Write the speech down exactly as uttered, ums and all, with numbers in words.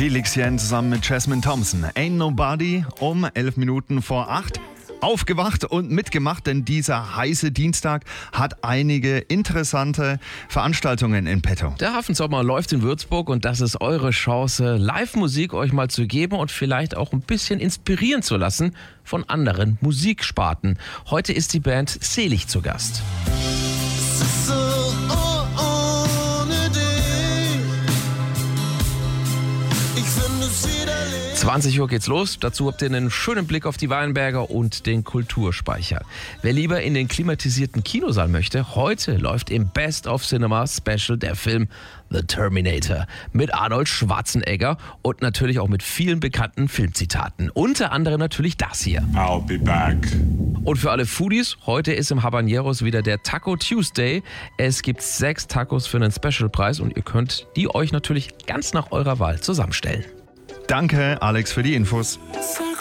Felix Jen zusammen mit Jasmine Thompson. Ain't Nobody um elf Minuten vor acht. Aufgewacht und mitgemacht, denn dieser heiße Dienstag hat einige interessante Veranstaltungen in petto. Der Hafensommer läuft in Würzburg und das ist eure Chance, Live-Musik euch mal zu geben und vielleicht auch ein bisschen inspirieren zu lassen von anderen Musiksparten. Heute ist die Band Selig zu Gast. zwanzig Uhr geht's los. Dazu habt ihr einen schönen Blick auf die Weinberger und den Kulturspeicher. Wer lieber in den klimatisierten Kinosaal möchte, heute läuft im Best of Cinema Special der Film The Terminator mit Arnold Schwarzenegger und natürlich auch mit vielen bekannten Filmzitaten. Unter anderem natürlich das hier. I'll be back. Und für alle Foodies, heute ist im Habaneros wieder der Taco Tuesday. Es gibt sechs Tacos für einen Specialpreis und ihr könnt die euch natürlich ganz nach eurer Wahl zusammenstellen. Danke, Alex, für die Infos. Sag